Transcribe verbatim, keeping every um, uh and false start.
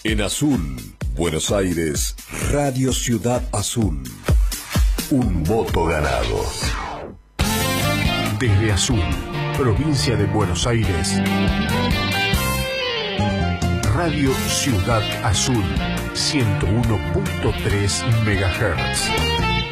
En azul, Buenos Aires, Radio Ciudad Azul. Un voto ganado. Desde Azul, provincia de Buenos Aires. Radio Ciudad Azul, ciento uno punto tres megahertz.